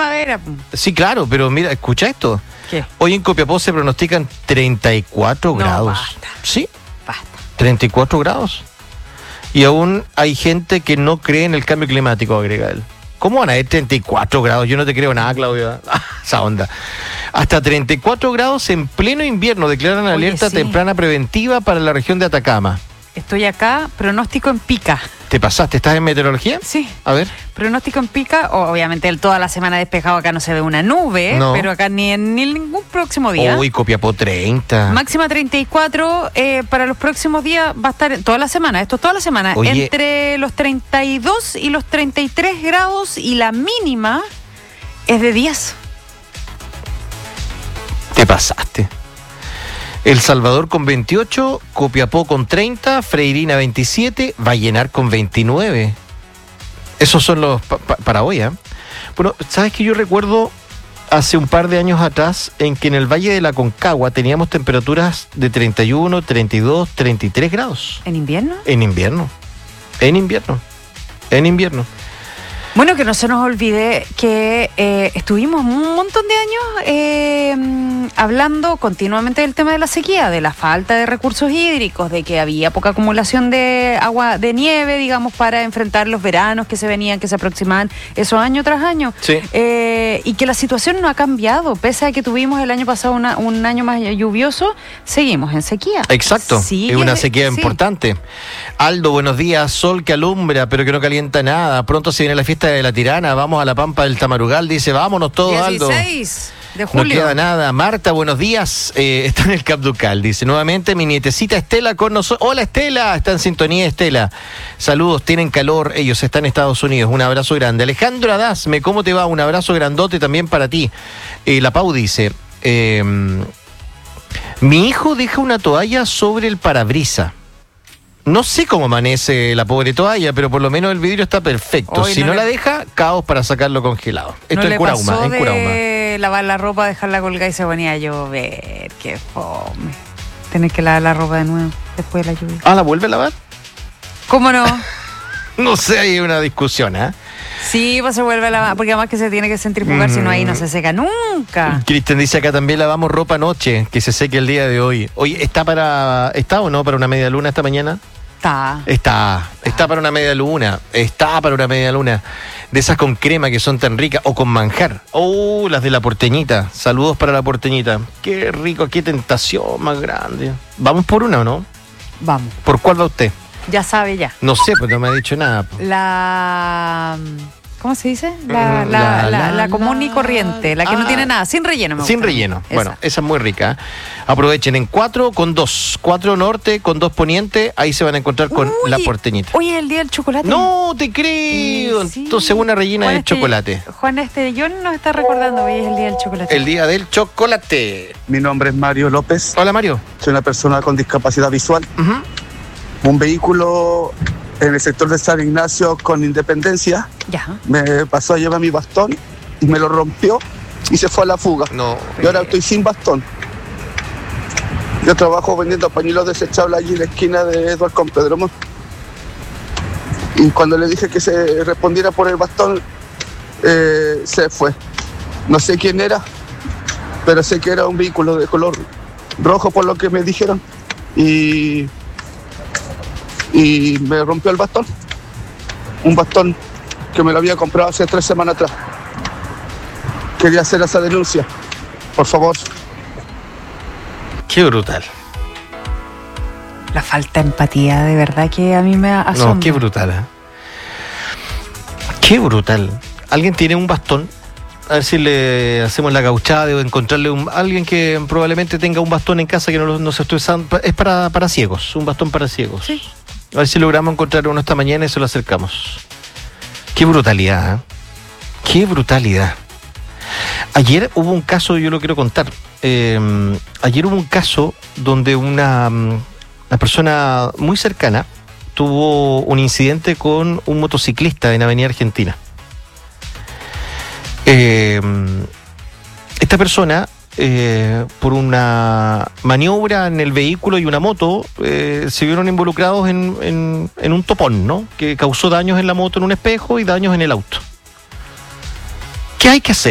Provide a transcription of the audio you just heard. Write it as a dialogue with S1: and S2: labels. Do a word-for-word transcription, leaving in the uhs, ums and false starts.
S1: primavera.
S2: Sí, claro, pero mira, escucha esto.
S1: ¿Qué?
S2: Hoy en Copiapó se pronostican treinta y cuatro
S1: No,
S2: grados.
S1: basta.
S2: Sí,
S1: Basta.
S2: treinta y cuatro grados. Y aún hay gente que no cree en el cambio climático, agrega él. ¿Cómo van a haber treinta y cuatro grados? Yo no te creo nada, Claudia. Esa onda. Hasta treinta y cuatro grados en pleno invierno. Declaran
S1: Oye,
S2: alerta
S1: sí.
S2: temprana preventiva para la región de Atacama.
S1: Estoy acá, pronóstico en pica.
S2: ¿Te pasaste? ¿Estás en meteorología?
S1: Sí.
S2: A ver.
S1: Pronóstico en pica, obviamente el toda la semana despejado, acá no se ve una nube,
S2: No.
S1: pero acá ni en ni ningún próximo día.
S2: Uy, Copiapó treinta.
S1: Máxima treinta y cuatro, eh, para los próximos días va a estar toda la semana, esto es toda la semana,
S2: Oye.
S1: entre los treinta y dos y los treinta y tres grados y la mínima es de diez.
S2: Te pasaste. El Salvador con veintiocho, Copiapó con treinta, Freirina veintisiete, Vallenar con veintinueve. Esos son los pa- pa- para hoy, ¿eh? Bueno, ¿sabes que yo recuerdo hace un par de años atrás en que en el Valle de la Concagua teníamos temperaturas de treinta y uno, treinta y dos, treinta y tres grados?
S1: ¿En invierno?
S2: En invierno. En invierno. En invierno.
S1: Bueno, que no se nos olvide que eh, estuvimos un montón de años eh, mm, hablando continuamente del tema de la sequía, de la falta de recursos hídricos, de que había poca acumulación de agua, de nieve, digamos, para enfrentar los veranos que se venían, que se aproximaban, eso año tras año.
S2: Sí.
S1: Eh, y que la situación no ha cambiado, pese a que tuvimos el año pasado una, un año más lluvioso, seguimos en sequía.
S2: Exacto,
S1: Sigue-
S2: es una sequía
S1: sí.
S2: importante. Aldo, buenos días, sol que alumbra, pero que no calienta nada. Pronto se viene la fiesta de la Tirana, vamos a la Pampa del Tamarugal, dice, vámonos todos, Aldo.
S1: dieciséis de
S2: No
S1: julio.
S2: queda nada. Marta, buenos días. Eh, está en el Cap Ducal. Dice nuevamente mi nietecita Estela con nosotros. Hola Estela, está en sintonía Estela. Saludos, tienen calor. Ellos están en Estados Unidos. Un abrazo grande. Alejandro Adasme, ¿cómo te va? Un abrazo grandote también para ti. Eh, la Pau dice, eh, mi hijo deja una toalla sobre el parabrisa. No sé cómo amanece la pobre toalla, pero por lo menos el vidrio está perfecto.
S1: Hoy
S2: si
S1: no
S2: no
S1: le-
S2: la deja, caos para sacarlo congelado. Esto
S1: no
S2: en
S1: le
S2: Curauma,
S1: pasó
S2: en Curauma.
S1: de lavar la ropa, dejarla colgada y se ponía a llover. Qué fome. Tener que lavar la ropa de nuevo después de la lluvia.
S2: Ah, ¿la vuelve a lavar?
S1: ¿Cómo no?
S2: No sé, hay una discusión, ¿eh?
S1: Sí, pues se vuelve a lavar, porque además que se tiene que centrifugar,
S2: Mm.
S1: si no ahí no se seca nunca.
S2: Cristian dice acá también lavamos ropa anoche, que se seque el día de hoy. Oye, ¿está para está o no para una media luna esta mañana?
S1: Está.
S2: Está, está para una media luna, está para una media luna. De esas con crema que son tan ricas, o con manjar. Oh, las de la porteñita. Saludos para la porteñita. Qué rico, qué tentación más grande. ¿Vamos por una o no?
S1: Vamos,
S2: ¿Por cuál va usted?
S1: ya sabe ya.
S2: No sé, pues no me ha dicho nada. po.
S1: La... ¿Cómo se dice? La,
S2: Mm,
S1: la,
S2: la-
S1: la, la
S2: la-
S1: común y corriente, la que
S2: Ah.
S1: no tiene nada, sin relleno. Me
S2: Sin
S1: gusta.
S2: relleno.
S1: Esa.
S2: Bueno, esa es muy rica. Aprovechen en cuatro con dos. Cuatro norte con dos poniente. Ahí se van a encontrar con
S1: Uy,
S2: la porteñita.
S1: Hoy es el día del chocolate.
S2: No te creo.
S1: Eh, sí.
S2: Entonces una rellena
S1: Juan
S2: de
S1: Este-
S2: chocolate.
S1: Juan Estellón nos está recordando, hoy es el día del chocolate.
S2: El día del chocolate.
S3: Mi nombre es Mario López,
S2: Hola Mario.
S3: soy una persona con discapacidad visual.
S2: Ujú.
S3: Un vehículo en el sector de San Ignacio con Independencia
S1: Ya.
S3: me pasó a llevar mi bastón y me lo rompió y se fue a la fuga.
S2: No.
S3: Y ahora estoy sin bastón. Yo trabajo vendiendo pañuelos desechables allí en la esquina de Eduardo con Pedro Montt. Y cuando le dije que se respondiera por el bastón, eh, se fue. No sé quién era, pero sé que era un vehículo de color rojo por lo que me dijeron. Y, y me rompió el bastón. Un bastón que me lo había comprado hace tres semanas atrás. Quería hacer esa denuncia. Por favor.
S2: Qué brutal.
S1: La falta de empatía, de verdad que a mí me asombra.
S2: No, qué brutal. ¿eh? Qué brutal. ¿Alguien tiene un bastón? A ver si le hacemos la gauchada de encontrarle un, alguien que probablemente tenga un bastón en casa que no, lo- no se esté usando. Es para, para ciegos, un bastón para ciegos.
S1: Sí.
S2: A ver si logramos encontrar uno esta mañana y se lo acercamos. Qué brutalidad, ¿eh? Qué brutalidad. Ayer hubo un caso, yo lo quiero contar. Eh, ayer hubo un caso donde una, una persona muy cercana tuvo un incidente con un motociclista en Avenida Argentina. Eh, esta persona, eh, por una maniobra en el vehículo y una moto, eh, se vieron involucrados en, en, en un topón, ¿no? Que causó daños en la moto, en un espejo, y daños en el auto. ¿Qué hay que hacer?